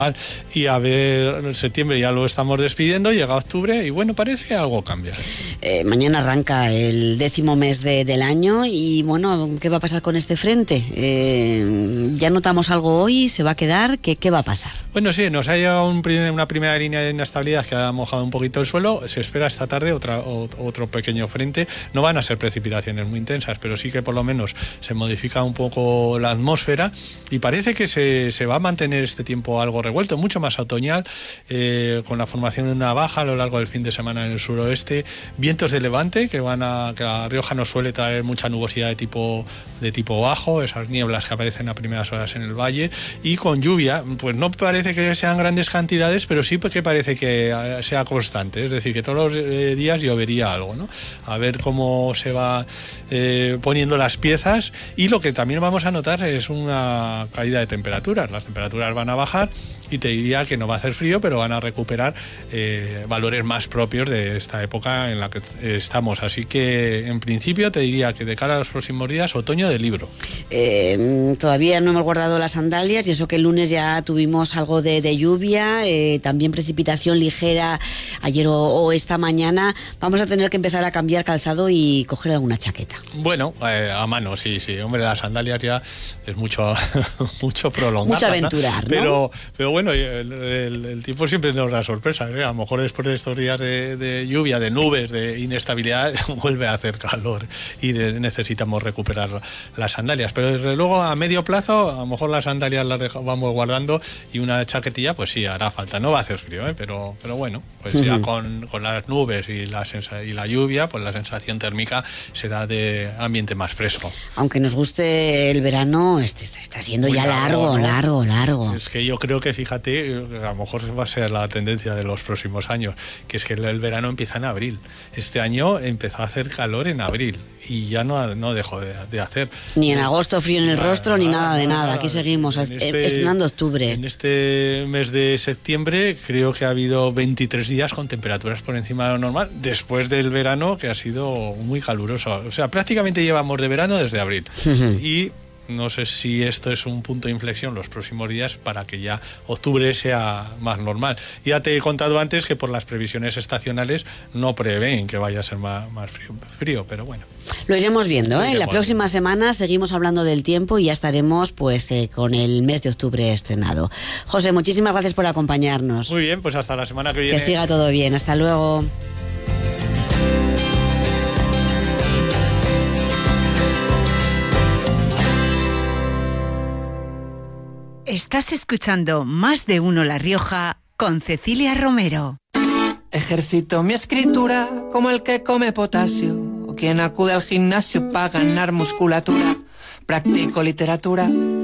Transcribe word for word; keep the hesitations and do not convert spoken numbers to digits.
Y a ver, en septiembre ya lo estamos despidiendo, llega octubre y bueno, parece que algo cambia. Eh, mañana arranca el décimo mes de, del año y bueno, ¿qué va a pasar con este frente? Eh, ¿Ya notamos algo hoy? ¿Se va a quedar? ¿Qué, qué va a pasar? Bueno, sí, nos ha llegado un primer, una primera línea de inestabilidad que ha mojado un poquito el suelo. Se espera esta tarde otra, o, otro pequeño frente. No van a ser precipitaciones muy intensas, pero sí que por lo menos se modifica un poco la atmósfera y parece que se, se va a mantener este tiempo algo revuelto, mucho más otoñal, eh, con la formación de una baja a lo largo del fin de semana en el suroeste, vientos de levante que van a que La Rioja nos suele traer mucha nubosidad de tipo de tipo bajo, esas nieblas que aparecen a primeras horas en el valle, y con lluvia, pues no parece que sean grandes cantidades, pero sí que parece que sea constante, es decir, que todos los eh, días llovería algo, ¿no? A ver cómo se va eh, poniendo las piezas, y lo que también vamos a notar es una caída de temperaturas. Las temperaturas van a bajar y te diría que no va a hacer frío, pero van a recuperar eh, valores más propios de esta época en la que eh, estamos. Así que, en principio, te diría que de cara a los próximos días, otoño de libro. Eh, todavía no hemos guardado las sandalias y eso que el lunes ya tuvimos algo de, de lluvia, eh, también precipitación ligera ayer o, o esta mañana. Vamos a tener que empezar a cambiar calzado y coger alguna chaqueta. Bueno, eh, a mano, sí, sí. Hombre, las sandalias ya es mucho, mucho prolongar. Mucho aventurar, ¿no? Pero, pero bueno, el, el, el tiempo siempre nos da sorpresas, ¿eh? A lo mejor después de estos días de, de lluvia, de nubes, de inestabilidad, vuelve a hacer calor y de, necesitamos recuperar las sandalias. Pero desde luego a medio plazo, a lo mejor las sandalias las dejamos, vamos guardando, y una chaquetilla, pues sí, hará falta. No va a hacer frío, ¿eh? pero, pero bueno, pues uh-huh. ya con, con las nubes y la, sensa- y la lluvia, pues la sensación térmica será de ambiente más fresco. Aunque nos guste el verano, este, este está siendo Muy ya largo, largo, ¿no? largo, largo. Es que yo creo que, fíjate, a lo mejor va a ser la tendencia de los próximos años, que es que el verano empieza en abril. Este año empezó a hacer calor en abril y ya no, no dejó de, de hacer. Ni en agosto frío en el nada, rostro, ni nada, nada de nada. nada. Aquí seguimos, este, estrenando octubre. En este mes de septiembre creo que ha habido veintitrés días con temperaturas por encima de lo normal, después del verano, que ha sido muy caluroso. O sea, prácticamente llevamos de verano desde abril. Uh-huh. Y no sé si esto es un punto de inflexión los próximos días para que ya octubre sea más normal. Ya te he contado antes que por las previsiones estacionales no prevén que vaya a ser más, más frío, frío, pero bueno. Lo iremos viendo, ¿eh? La próxima semana seguimos hablando del tiempo y ya estaremos pues eh, con el mes de octubre estrenado. José, muchísimas gracias por acompañarnos. Muy bien, pues hasta la semana que viene. Que siga todo bien, hasta luego. Estás escuchando Más de Uno La Rioja con Cecilia Romero. Ejercito mi escritura como el que come potasio o quien acude al gimnasio para ganar musculatura. Practico literatura